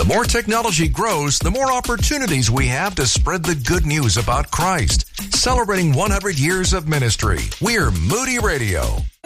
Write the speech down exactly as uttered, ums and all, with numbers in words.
more technology grows, the more opportunities we have to spread the good news about Christ. Celebrating one hundred years of ministry, we're Moody Radio.